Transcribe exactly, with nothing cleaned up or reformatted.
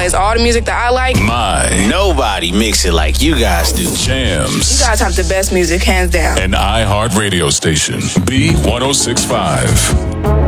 plays all the music that I like. My. Nobody mix it like you guys do. Jams. You guys have the best music, hands down. An iHeart radio station. B one oh six point five.